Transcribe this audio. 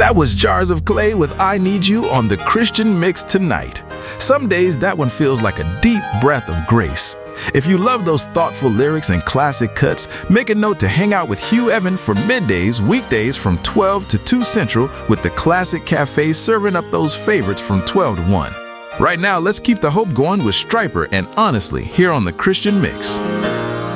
That was Jars of Clay with I Need You on the Christian Mix tonight. Some days that one feels like a deep breath of grace. If you love those thoughtful lyrics and classic cuts, make a note to hang out with Hugh Evan for middays, weekdays from 12 to 2 Central with the Classic Cafe serving up those favorites from 12 to 1. Right now, let's keep the hope going with Stryper and Honestly here on the Christian Mix.